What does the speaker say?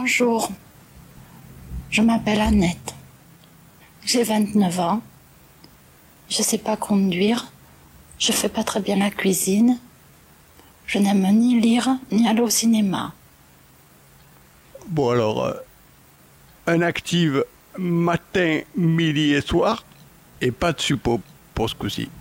Bonjour, je m'appelle Annette. J'ai 29 ans. Je sais pas conduire. Je fais pas très bien la cuisine. Je n'aime ni lire, ni aller au cinéma. Bon alors, un active matin, midi et soir, et pas de suppos pour ce coup-ci.